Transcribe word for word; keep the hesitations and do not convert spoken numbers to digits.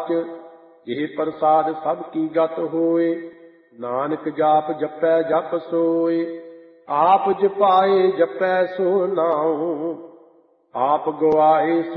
ਸਾਚ। ਇਹ ਪ੍ਰਸਾਦ ਸਭ ਕੀ ਗਤ ਹੋਏ, ਨਾਨਕ ਜਾਪ ਜਪੈ ਜਪ ਸੋਏ। ਆਪ ਜਪਾਏ ਜਪੈ ਸੋ ਨਾਉ, ਆਪ ਗਵਾਏ